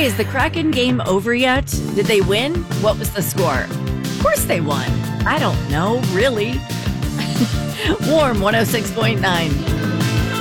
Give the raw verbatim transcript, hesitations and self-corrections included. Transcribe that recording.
Hey, is the Kraken game over yet? Did they win? What was the score? Of course they won. I don't know, really. Warm one oh six point nine.